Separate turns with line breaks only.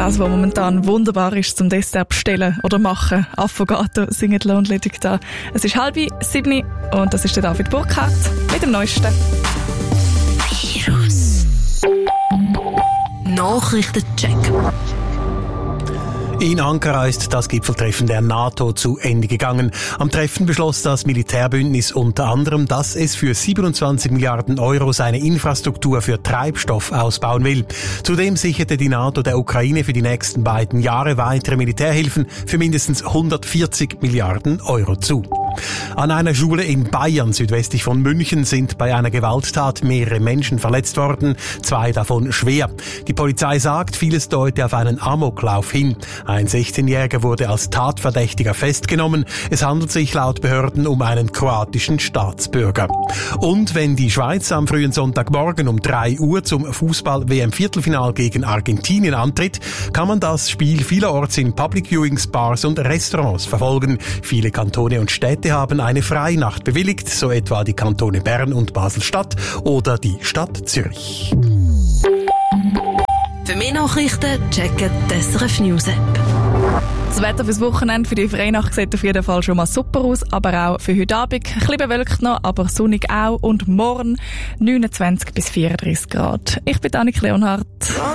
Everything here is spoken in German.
Das, was momentan wunderbar ist zum Dessert bestellen oder machen. Affogato singen Lonely da. Es ist 6:30 und das ist der David Burkhardt mit dem Neuesten.
Virus. Nachrichtencheck.
In Ankara ist das Gipfeltreffen der NATO zu Ende gegangen. Am Treffen beschloss das Militärbündnis unter anderem, dass es für 27 Milliarden Euro seine Infrastruktur für Treibstoff ausbauen will. Zudem sicherte die NATO der Ukraine für die nächsten beiden Jahre weitere Militärhilfen für mindestens 140 Milliarden Euro zu. An einer Schule in Bayern, südwestlich von München, sind bei einer Gewalttat mehrere Menschen verletzt worden, 2 davon schwer. Die Polizei sagt, vieles deute auf einen Amoklauf hin. Ein 16-Jähriger wurde als Tatverdächtiger festgenommen. Es handelt sich laut Behörden um einen kroatischen Staatsbürger. Und wenn die Schweiz am frühen Sonntagmorgen um 3 Uhr zum Fußball-WM-Viertelfinal gegen Argentinien antritt, kann man das Spiel vielerorts in Public Viewings, Bars und Restaurants verfolgen. Viele Kantone und Städte haben eine Freinacht bewilligt, so etwa die Kantone Bern und Basel-Stadt oder die Stadt Zürich.
Für mehr Nachrichten checken die SRF News App.
Das Wetter fürs Wochenende für die Freinacht sieht auf jeden Fall schon mal super aus, aber auch für heute Abend. Ein bisschen bewölkt noch, aber sonnig auch. Und morgen 29 bis 34 Grad. Ich bin Annik Leonhardt.